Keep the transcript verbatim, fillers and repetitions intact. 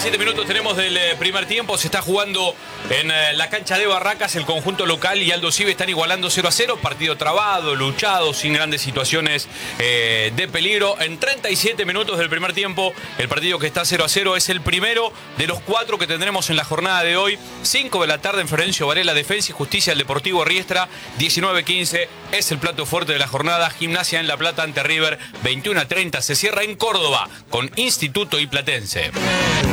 siete minutos tenemos del eh, primer tiempo. Se está jugando en eh, la cancha de Barracas. El conjunto local y Aldo Civi están igualando cero a cero. Partido trabado, luchado, sin grandes situaciones eh, de peligro. En treinta y siete minutos del primer tiempo, el partido que está cero a cero es el primero de los cuatro que tendremos en la jornada de hoy. cinco de la tarde en Florencio Varela, Defensa y Justicia, el Deportivo Riestra. diecinueve quince es el plato fuerte de la jornada. Gimnasia en La Plata ante River. veintiuno a treinta se cierra en Córdoba con Instituto y Platense.